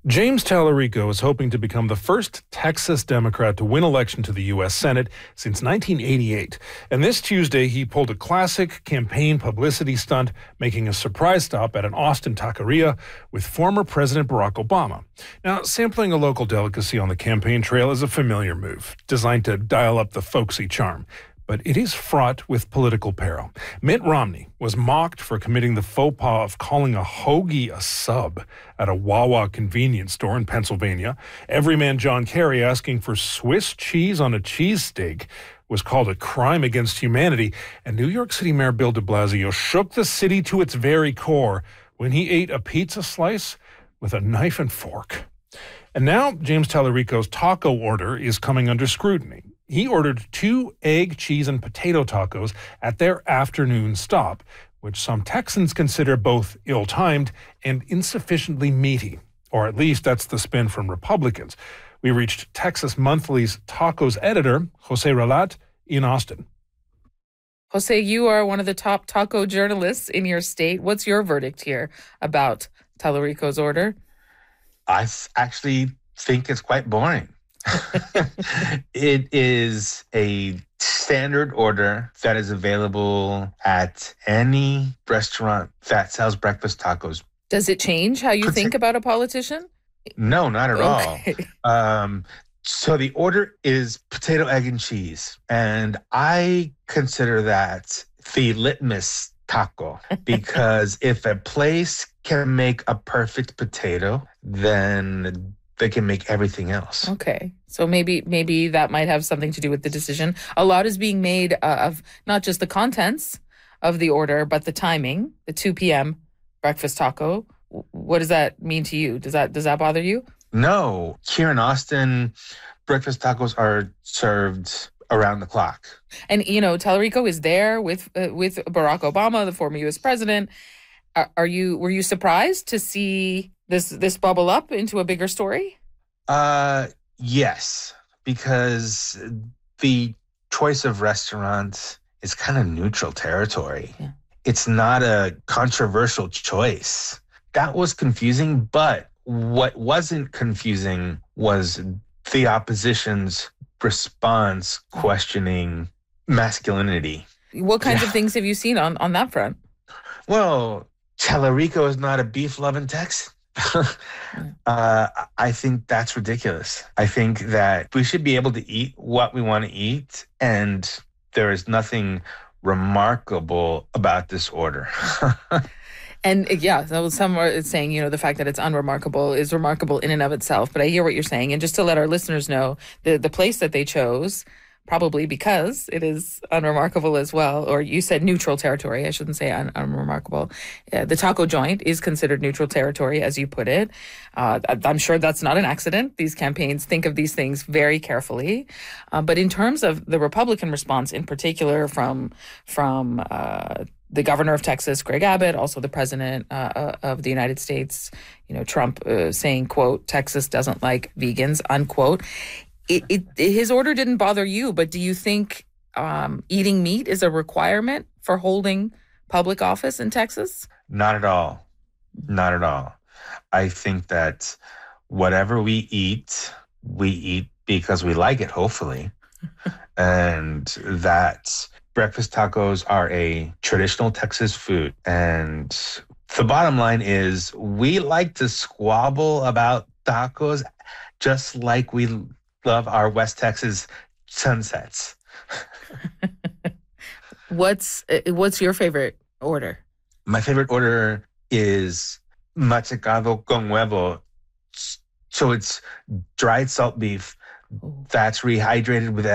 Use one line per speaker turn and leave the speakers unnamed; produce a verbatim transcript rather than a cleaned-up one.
James Talarico is hoping to become the first Texas Democrat to win election to the U S Senate since nineteen eighty-eight. And this Tuesday, he pulled a classic campaign publicity stunt, making a surprise stop at an Austin taqueria with former President Barack Obama. Now, sampling a local delicacy on the campaign trail is a familiar move, designed to dial up the folksy charm. But it is fraught with political peril. Mitt Romney was mocked for committing the faux pas of calling a hoagie a sub at a Wawa convenience store in Pennsylvania. Everyman John Kerry asking for Swiss cheese on a cheesesteak was called a crime against humanity. And New York City Mayor Bill de Blasio shook the city to its very core when he ate a pizza slice with a knife and fork. And now James Talarico's taco order is coming under scrutiny. He ordered two egg, cheese, and potato tacos at their afternoon stop, which some Texans consider both ill-timed and insufficiently meaty. Or at least that's the spin from Republicans. We reached Texas Monthly's tacos editor, Jose Relat, in Austin.
Jose, you are one of the top taco journalists in your state. What's your verdict here about Talarico's order?
I actually think it's quite boring. It is a standard order that is available at any restaurant that sells breakfast tacos.
Does it change how you think about a politician?
No, not at
Okay.
all. Um, so the order is potato, egg, and cheese. And I consider that the litmus taco, because if a place can make a perfect potato, then they can make everything else.
Okay. So maybe maybe that might have something to do with the decision. A lot is being made uh, of not just the contents of the order, but the timing, the two p.m. breakfast taco. What does that mean to you? Does that does that bother you?
No. Here in Austin, breakfast tacos are served around the clock.
And, you know, Talarico is there with uh, with Barack Obama, the former U S president. Are, are you were you surprised to see this this bubble up into a bigger story?
Uh, yes, because the choice of restaurants is kind of neutral territory.
Yeah.
It's not a controversial choice. That was confusing, but what wasn't confusing was the opposition's response questioning masculinity.
What kinds
Yeah.
of things have you seen on, on that front?
Well, Talarico is not a beef-loving Texan. uh, I think that's ridiculous. I think that we should be able to eat what we want to eat, and there is nothing remarkable about this order.
And yeah, so some are saying, you know, the fact that it's unremarkable is remarkable in and of itself. But I hear what you're saying. And just to let our listeners know, the, the place that they chose, probably because it is unremarkable as well, or you said neutral territory. I shouldn't say un- unremarkable. Uh, the taco joint is considered neutral territory, as you put it. Uh, I'm sure that's not an accident. These campaigns think of these things very carefully. Uh, but in terms of the Republican response, in particular from from uh, the governor of Texas, Greg Abbott, also the president uh, of the United States, you know, Trump uh, saying, quote, Texas doesn't like vegans, unquote. It, it, his order didn't bother you, but do you think um, eating meat is a requirement for holding public office in Texas?
Not at all. Not at all. I think that whatever we eat, we eat because we like it, hopefully. And that breakfast tacos are a traditional Texas food. And the bottom line is we like to squabble about tacos just like we love our West Texas sunsets.
What's what's your favorite order?
My favorite order is machacado con huevo. So it's dried salt beef that's rehydrated with